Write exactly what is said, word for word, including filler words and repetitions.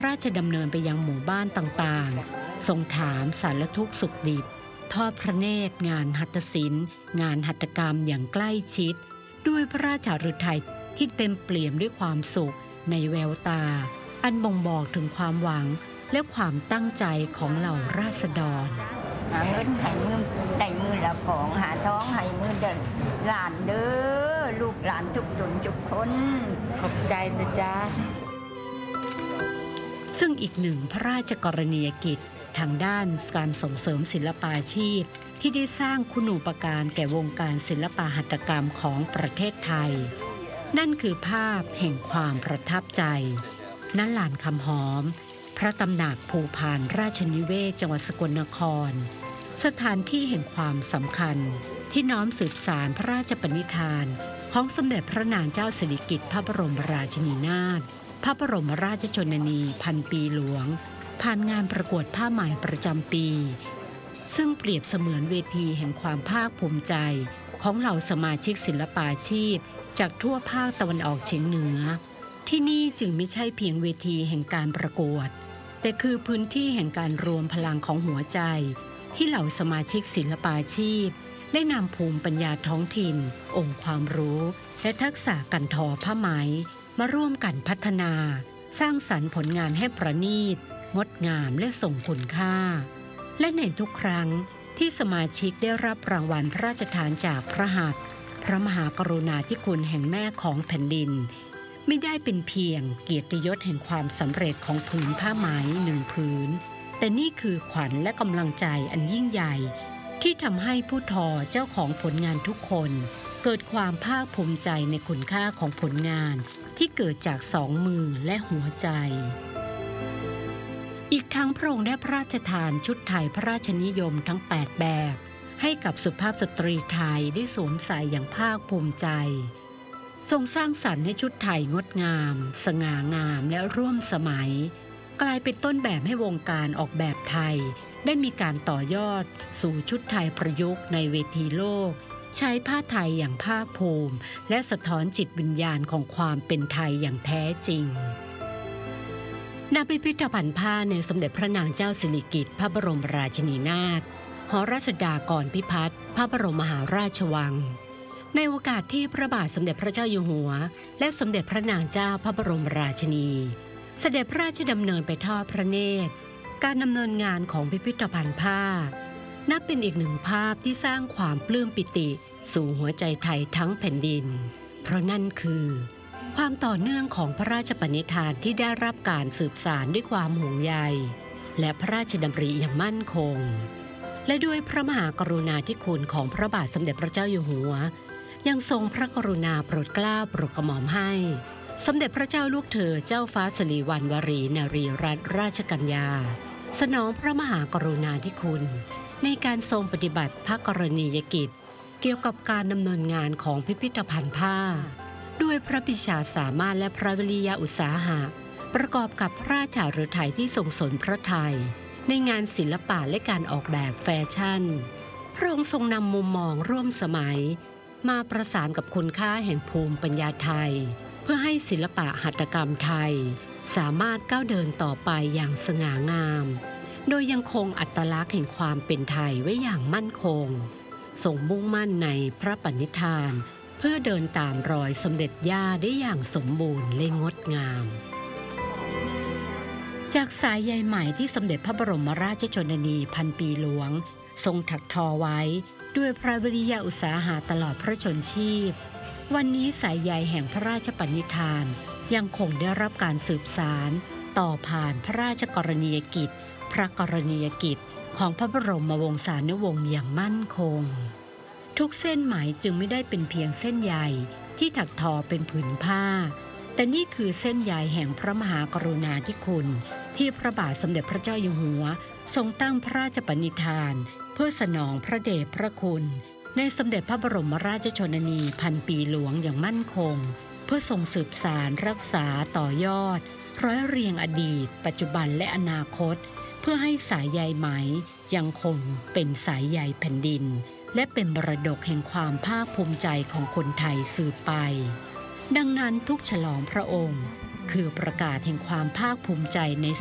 ราชดำเนินไปยังหมู่บ้านต่างๆทรงถามสารทุกข์สุขดิบทอดพระเนตรงานหัตถศิลป์งานหัตถกรรมอย่างใกล้ชิดด้วยพระราชฤทัยที่เต็มเปี่ยมด้วยความสุขในแววตาอันบ่งบอกถึงความหวังและความตั้งใจของเหล่าราษฎรหาเงินให้มือได้มือละของหาท้องให้มือเดินหลานเด้อลูกหลานทุกตนทุกคนขอบใจนะจ๊ะซึ่งอีกหนึ่งพระราชกรณียกิจทางด้านการส่งเสริมศิลปาชีพที่ได้สร้างคุณูปการแก่วงการศิลปหัตถกรรมของประเทศไทยนั่นคือภาพแห่งความประทับใจณ ลานคำหอมพระตำหนักภูพานราชนิเวศจังหวัดสกลนครสถานที่แห่งความสำคัญที่น้อมสืบสานพระราชปณิธานของสมเด็จพระนางเจ้าสิริกิติ์พระบรมราชินีนาถพระบรมราชชนนีพันปีหลวงผ่านงานประกวดผ้าไหมประจำปีซึ่งเปรียบเสมือนเวทีแห่งความภาคภูมิใจของเหล่าสมาชิกศิลปาชีพจากทั่วภาคตะวันออกเฉียงเหนือที่นี่จึงไม่ใช่เพียงเวทีแห่งการประกวดแต่คือพื้นที่แห่งการรวมพลังของหัวใจที่เหล่าสมาชิกศิลปาชีพได้นำภูมิปัญญาท้องถิ่นองค์ความรู้และทักษะการทอผ้าไหมมาร่วมกันพัฒนาสร้างสรรค์ผลงานให้ประณีตงดงามและส่งคุณค่าและในทุกครั้งที่สมาชิกได้รับรางวัลพระราชทานจากพระหัตถ์พระมหากรุณาธิคุณแห่งแม่ของแผ่นดินไม่ได้เป็นเพียงเกียรติยศแห่งความสำเร็จของผืนผ้าไหมหนึ่งผืนแต่นี่คือขวัญและกำลังใจอันยิ่งใหญ่ที่ทำให้ผู้ทอเจ้าของผลงานทุกคนเกิดความภาคภูมิใจในคุณค่าของผลงานที่เกิดจากสองมือและหัวใจอีกทั้งพระองค์ได้พระราชทานชุดไทยพระราชนิยมทั้งแปดแบบให้กับสุภาพสตรีไทยได้สวมใส่อย่างภาคภูมิใจทรงสร้างสรรค์ให้ชุดไทยงดงามสง่างามและร่วมสมัยกลายเป็นต้นแบบให้วงการออกแบบไทยได้มีการต่อยอดสู่ชุดไทยประยุกต์ในเวทีโลกใช้ผ้าไทยอย่างภาคภูมิและสะท้อนจิตวิญญาณของความเป็นไทยอย่างแท้จริงณพิพิธภัณฑ์ผ้าในสมเด็จพระนางเจ้าสิริกิติ์พระบรมราชินีนาถหอรัชดากรพิพัฒน์พระบรมมหาราชวังในโอกาสที่พระบาทสมเด็จพระเจ้าอยู่หัวและสมเด็จพระนางเจ้าพระบรมราชินีเสด็จพระราชดำเนินไปทอดพระเนตรการดำเนินงานของพิพิธภัณฑ์ผ้านับเป็นอีกหนึ่งภาพที่สร้างความปลื้มปิติสู่หัวใจไทยทั้งแผ่นดินเพราะนั่นคือความต่อเนื่องของพระราชปณิธานที่ได้รับการสืบสานด้วยความห่วงใยและพระราชดำริอย่างมั่นคงและด้วยพระมหากรุณาธิคุณของพระบาทสมเด็จพระเจ้าอยู่หัวยังทรงพระกรุณาโปรดเกล้าโปรดกระหม่อมให้สมเด็จพระเจ้าลูกเธอเจ้าฟ้าสิริวัณวรีนารีรัตนราชกัญญาสนองพระมหากรุณาธิคุณในการทรงปฏิบัติพระกรณียกิจเกี่ยวกับการดำเนินงานของพิพิธภัณฑ์ผ้าด้วยพระปิชาสามารถและพระวิริยะอุตสาหะประกอบกับพระราชาฤทัยที่ทรงสนพระทัยในงานศิลปะและการออกแบบแฟชั่นพระองค์ทรงนำมุมมองร่วมสมัยมาประสานกับคุณค่าแห่งภูมิปัญญาไทยเพื่อให้ศิลปะหัตถกรรมไทยสามารถก้าวเดินต่อไปอย่างสง่างามโดยยังคงอัตลักษณ์แห่งความเป็นไทยไว้อย่างมั่นคงทรงมุ่งมั่นในพระปณิธานเพื่อเดินตามรอยสมเด็จย่าได้อย่างสมบูรณ์และงดงามจากสายใยไหมที่สมเด็จพระบรมราชชนนีพันปีหลวงทรงถักทอไว้ด้วยพระวิริยะอุตสาหะตลอดพระชนชีพวันนี้สายใยแห่งพระราชปณิธานยังคงได้รับการสืบสานต่อผ่านพระราชกรณียกิจพระกรณียกิจของพระบรมวงศานุวงศ์อย่างมั่นคงทุกเส้นไหมจึงไม่ได้เป็นเพียงเส้นใยที่ถักทอเป็นผืนผ้าแต่นี่คือเส้นใยแห่งพระมหากรุณาธิคุณที่พระบาทสมเด็จพระเจ้าอยู่หัวทรงตั้งพระราชปณิธานเพื่อสนองพระเดชพระคุณในสมเด็จพระบรมราชชนนีพันปีหลวงอย่างมั่นคงเพื่อทรงสืบสานรักษาต่อยอดร้อยเรียงอดีตปัจจุบันและอนาคตเพื่อให้สายใยไหมยังคงเป็นสายใยแผ่นดินและเป็นมรดกแห่งความภาคภูมิใจของคนไทยสืบไปดังนั้นทุกฉลองพระองค์คือประกาศแห่งความภาคภูมิใจใน